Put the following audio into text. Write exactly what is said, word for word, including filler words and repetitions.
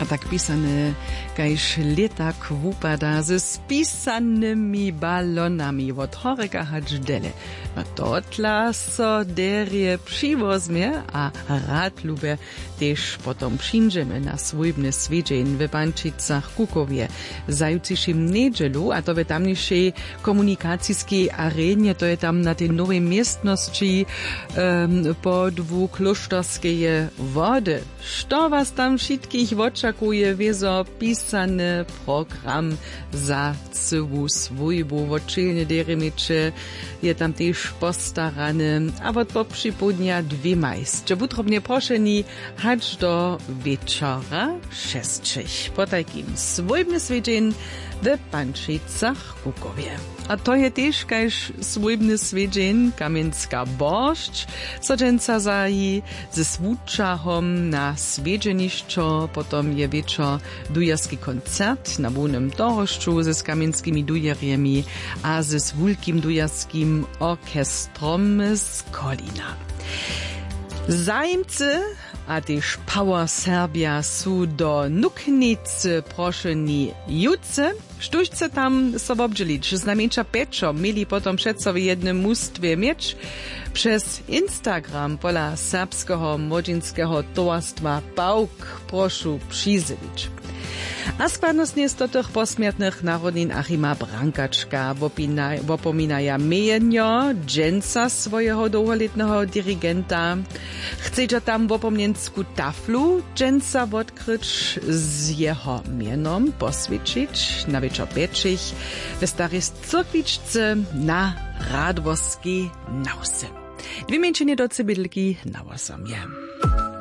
A tak pisane, kajż letak wupada ze spisanymi balonami od horeka hać dele. A dotla so derje przywozmie, a rad lube też potom przyjdziemy na swójbny swiedzeń w Pančicach Kukowie. Zajutrzejszym niedzielu, a to w tamniejszej komunikacyjskiej arenie, to je tam na tej nowej miestności um, po dwóch klosztorskiej wody. Co was tam wszystkich oczekuje, wiezo pisany program za całą swójbu. Odczylnie deremecze je tam też postarany, a od poprzypudnia dwie majsce. Butrobnie proszeni hać do wieczora szestrych. Po takim swójbny swiedzeń w Pančicach Kukowie. A to je też kajż swójbny swiedzeń Kamienska Boršť, codzienca zaji ze swódczachom na swiedzeniszczo, potom je wieczor dujarski koncert na Bójnym Doroszczu ze z kamienskimi dujerjemi, a ze z wulkim dujarskim orkestrom z Kolina. Zajmcy a też Power Serbia su do Nuknicy proszeni jutce. Sztućce tam sobobdżelić. Znamienča Pečo mieli potom přeco w jednym mustwie mieć. Przez Instagram pola serbskiego młodzieńskiego towarstwa Pauk prošu przyzylić. A składnostnie z tych posmiertnych narodnin Achima Brankaczka wopominaja mienio dżęca swojego długoletnego dirigenta. Chcecie tam wopomniensku taflu dżęca odkryć z jego mienom poswiecić na wieczor pieczych w starej cyrkwiczce na Radworskiej Nause. Dwie mięczyny do cybidlki na osamie.